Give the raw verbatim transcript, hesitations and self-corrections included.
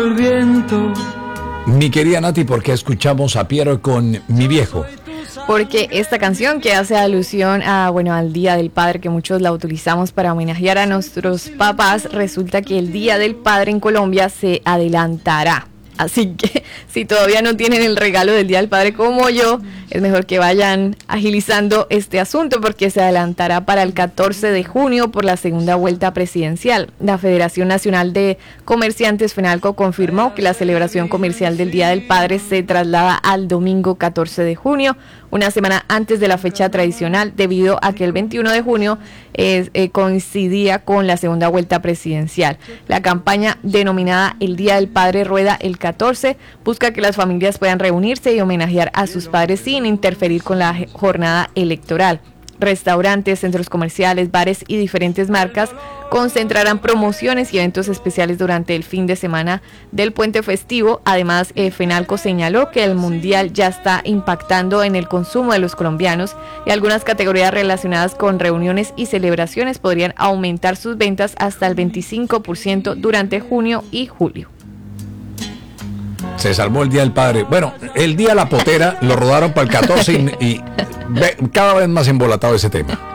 El viento. Mi querida Nati, ¿por qué escuchamos a Piero con Mi Viejo? Porque esta canción que hace alusión a, bueno, al Día del Padre, que muchos la utilizamos para homenajear a nuestros papás, resulta que el Día del Padre en Colombia se adelantará. Así que si todavía no tienen el regalo del Día del Padre como yo, es mejor que vayan agilizando este asunto porque se adelantará para el catorce de junio por la segunda vuelta presidencial. La Federación Nacional de Comerciantes, FENALCO, confirmó que la celebración comercial del Día del Padre se traslada al domingo catorce de junio, una semana antes de la fecha tradicional, debido a que el veintiuno de junio eh, eh, coincidía con la segunda vuelta presidencial. La campaña denominada El Día del Padre rueda el catorce, busca que las familias puedan reunirse y homenajear a sus padres sin interferir con la jornada electoral. Restaurantes, centros comerciales, bares y diferentes marcas concentrarán promociones y eventos especiales durante el fin de semana del puente festivo. Además, eh, FENALCO señaló que el mundial ya está impactando en el consumo de los colombianos y algunas categorías relacionadas con reuniones y celebraciones podrían aumentar sus ventas hasta el veinticinco por ciento durante junio y julio. Se salvó el Día del Padre. Bueno, el Día de la Potera lo rodaron para el catorce y, y ve, cada vez más embolatado ese tema.